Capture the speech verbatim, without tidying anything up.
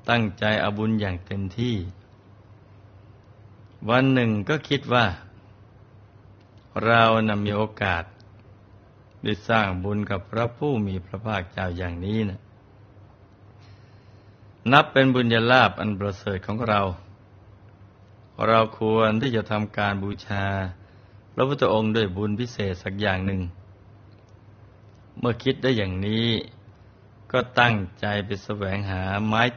ตั้งใจเอาบุญอย่างเต็มที่วันหนึ่งก็คิดว่าเรานะมีโอกาสได้สร้างบุญกับพระผู้มีพระภาคเจ้าอย่างนี้นะนับเป็นบุญญาลาภอันประเสริฐของเราเราควรที่จะทำการบูชาพระพุทธองค์ด้วยบุญพิเศษสักอย่างหนึ่งเมื่อคิดได้อย่างนี้ก็ตั้งใจไปแสวงหาไม้